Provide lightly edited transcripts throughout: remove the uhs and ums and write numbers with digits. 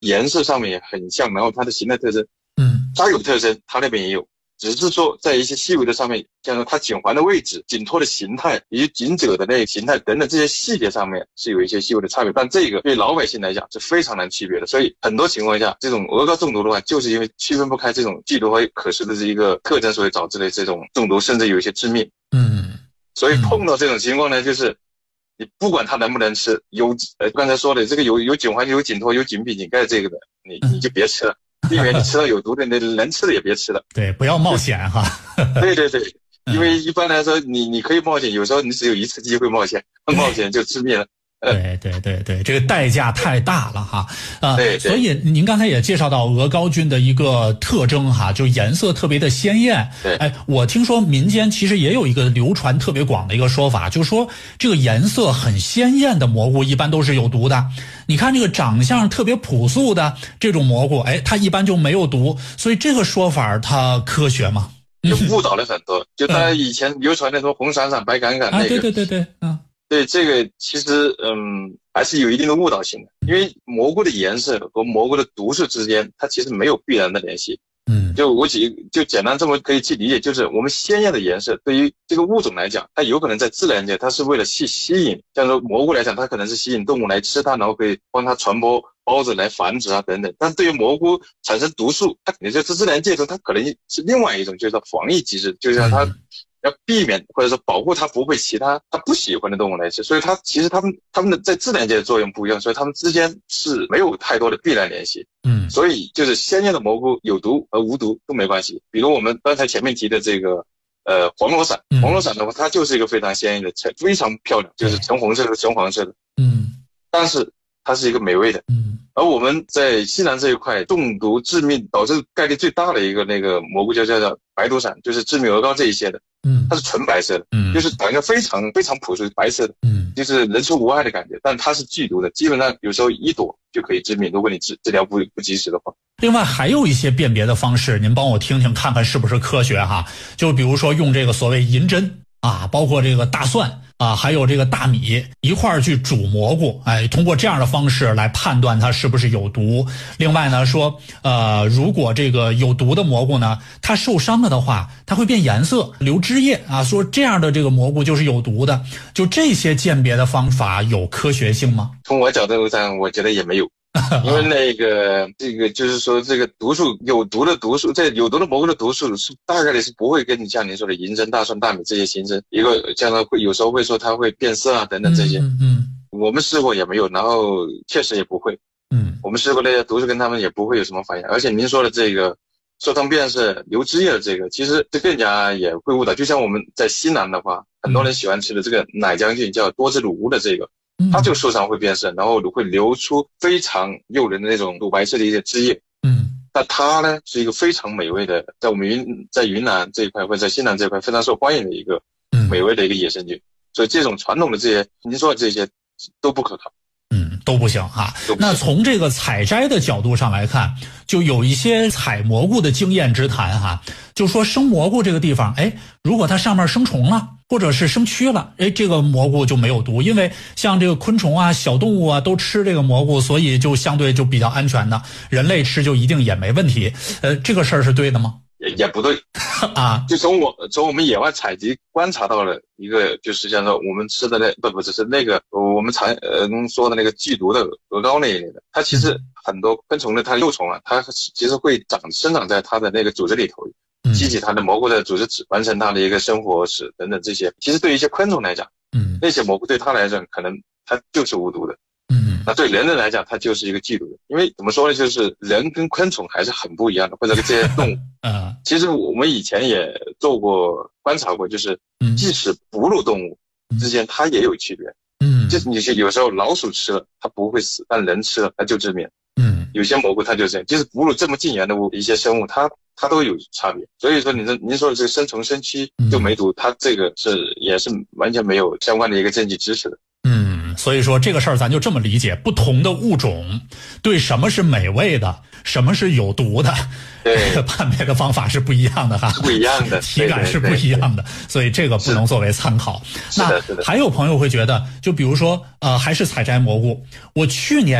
颜色上面也很像，然后它的形态特征，它有特征，它那边也有。只是说在一些细微的上面，像说它颈环的位置、颈托的形态以及颈褶的那个形态等等这些细节上面是有一些细微的差别，但这个对老百姓来讲是非常难区别的。所以很多情况下，这种鹅膏中毒的话，就是因为区分不开这种剧毒和可食的这一个特征，所以导致的这种中毒，甚至有一些致命。所以碰到这种情况呢，就是你不管它能不能吃，刚才说的这个有颈环、有颈托、有颈壁、颈盖这个的，你就别吃了。避免你吃到有毒的，能吃的也别吃了。 对，不要冒险哈。 对，因为一般来说，你可以冒险，有时候你只有一次机会冒险就致命了。 对，这个代价太大了哈。 对， 所以您刚才也介绍到鹅膏菌的一个特征哈，就颜色特别的鲜艳。 对， 我听说民间其实也有一个流传特别广的一个说法，就是说这个颜色很鲜艳的蘑菇一般都是有毒的。你看这个长相特别朴素的这种蘑菇，它一般就没有毒。所以这个说法它科学吗？ 就误导了很多。就他以前流传的说红闪闪白杆杆那个。 对。 对，这个其实还是有一定的误导性的，因为蘑菇的颜色和蘑菇的毒素之间，它其实没有必然的联系。就简单这么可以去理解，就是我们鲜艳的颜色对于这个物种来讲，它有可能在自然界它是为了去吸引，像说蘑菇来讲，它可能是吸引动物来吃它，然后可以帮它传播孢子来繁殖啊等等。但是对于蘑菇产生毒素，它肯定在自然界中它可能是另外一种，就是防疫机制，就是让它要避免或者说保护它不会其他它不喜欢的动物来吃。所以它其实它们的在自然界的作用不一样，所以它们之间是没有太多的必然联系。所以就是鲜艳的蘑菇有毒和无毒都没关系。比如我们刚才前面提的这个黄罗伞的话，它就是一个非常鲜艳的，非常漂亮，就是橙红色的、橙黄色的。但是它是一个美味的。而我们在西南这一块中毒致命导致概率最大的一个那个蘑菇就叫做白毒伞，就是致命鹅膏这一些的。它是纯白色的，就是长得非常非常朴素白色的，就是人畜无害的感觉，但它是剧毒的，基本上有时候一朵就可以致命，如果你治疗不及时的话。 另外还有一些辨别的方式，您帮我听听看看是不是科学哈？就比如说用这个所谓银针啊，包括这个大蒜啊，还有这个大米一块儿去煮蘑菇，通过这样的方式来判断它是不是有毒。另外呢说，如果这个有毒的蘑菇呢，它受伤了的话，它会变颜色、流汁液啊，说这样的这个蘑菇就是有毒的。就这些鉴别的方法有科学性吗？ 从我角度上，我觉得也没有。因为这个就是说，这个毒素有毒的毒素，在有毒的蘑菇的毒素是大概率是不会跟你像您说的银针、大蒜、大米这些形成一个，将来会有时候会说它会变色啊等等这些。我们试过也没有，然后确实也不会。我们试过那些毒素跟他们也不会有什么反应。而且您说的这个受汤变色、流汁液的这个，其实这更加也会误导。就像我们在西南的话，很多人喜欢吃的这个奶浆菌叫多汁乳乌的这个。它就受伤会变色，然后会流出非常诱人的那种乳白色的一些汁液。但它呢是一个非常美味的，在我们在云南这一块或者在西南这一块非常受欢迎的一个美味的一个野生菌。所以这种传统的这些您说的这些都不可靠。 都不行哈。那从这个采摘的角度上来看，就有一些采蘑菇的经验之谈哈，就说生蘑菇这个地方，如果它上面生虫了，或者是生蛆了，这个蘑菇就没有毒，因为像这个昆虫啊、小动物啊都吃这个蘑菇，所以就相对就比较安全的，人类吃就一定也没问题。这个事儿是对的吗？ 也不对啊， 就从我们野外采集观察到了一个，就是像说我们吃的不只是那个我们常说的那个剧毒的鹅膏那一类的，它其实很多昆虫的它的幼虫啊，它其实会生长在它的那个组织里头，激起它的蘑菇的组织质，完成它的一个生活史等等这些。其实对于一些昆虫来讲，那些蘑菇对它来讲可能它就是无毒的。那对人类来讲，它就是一个剧毒的，因为怎么说呢，就是人跟昆虫还是很不一样的，或者这些动物。其实我们以前也做过观察过，就是即使哺乳动物之间它也有区别。就是你有时候老鼠吃了它不会死，但人吃了它就致命。有些蘑菇它就这样，就是哺乳这么近缘的一些生物，它都有差别。所以说您说的这个生虫生蛆就没毒，它这个也是完全没有相关的一个证据支持的。 所以说这个事儿咱就这么理解，不同的物种对什么是美味的，什么是有毒的，判别的方法是不一样的哈， 不一样的， 体感是不一样的，所以这个不能作为参考。那还有朋友会觉得，就比如说还是采摘蘑菇，我去年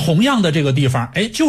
同样的这个地方，哎，就